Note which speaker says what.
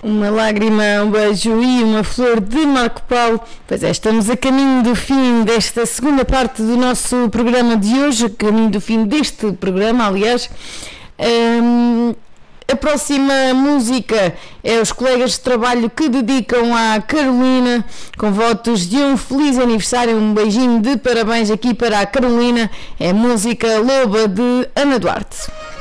Speaker 1: Uma lágrima, um beijo e uma flor de Marco Paulo. Pois é, estamos a caminho do fim desta segunda parte do nosso programa de hoje, a caminho do fim deste programa, aliás. A próxima música é os colegas de trabalho que dedicam à Carolina, com votos de um feliz aniversário, um beijinho de parabéns aqui para a Carolina. É a música Loba de Ana Duarte.